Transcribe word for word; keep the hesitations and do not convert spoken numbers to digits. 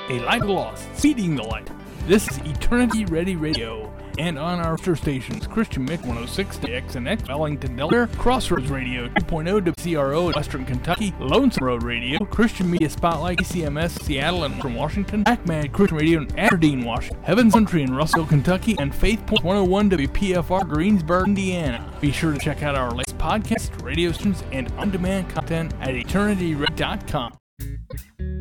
a light of the lost, speeding the light. This is Eternity Ready Radio, and on our sister stations, Christian Mix one oh six to X N X, Wellington, Delaware, Crossroads Radio two point oh to C R O, Western Kentucky, Lonesome Road Radio, Christian Media Spotlight, C M S, Seattle and from Washington, Pac-Man Christian Radio in Aberdeen, Washington, Heaven's Country in Russell, Kentucky, and Faith Point one oh one W P F R, Greensburg, Indiana. Be sure to check out our latest podcasts, radio stations, and on-demand content at eternity ready dot com.